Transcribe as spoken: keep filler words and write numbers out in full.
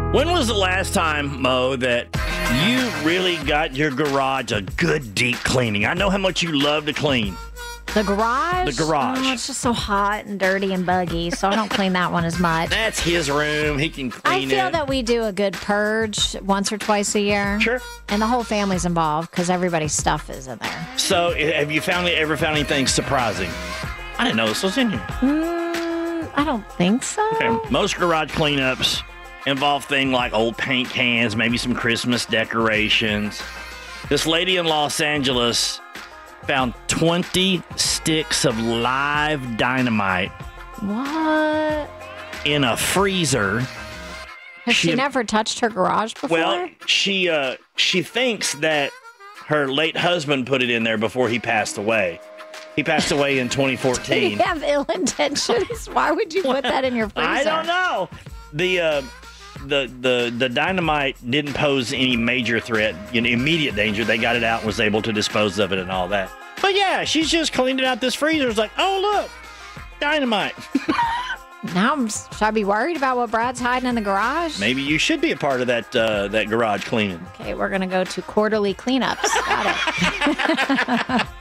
When was the last time, Mo, that you really got your garage a good deep cleaning? I know how much you love to clean. The garage? The garage. Oh, it's just so hot and dirty and buggy, so I don't clean that one as much. That's his room. He can clean I feel it. that we do a good purge once or twice a year. Sure. And the whole family's involved because everybody's stuff is in there. So, have you found ever found anything surprising? I didn't know this was in here. Mm, I don't think so. Okay. Most garage cleanups involve things like old paint cans, maybe some Christmas decorations. This lady in Los Angeles found twenty sticks of live dynamite. What? In a freezer. Has she, She- never touched her garage before? Well, she uh, she thinks that her late husband put it in there before he passed away. He passed away in twenty Did he fourteen. have ill intentions? Why would you put that in your freezer? I don't know. The uh, the the the dynamite didn't pose any major threat, you know, immediate danger. They got it out and was able to dispose of it and all that. But yeah, she's just cleaning out this freezer. It's like, oh look, dynamite. Now, I'm, should I be worried about what Brad's hiding in the garage? Maybe you should be a part of that uh, that garage cleaning. Okay, we're going to go to quarterly cleanups. Got it.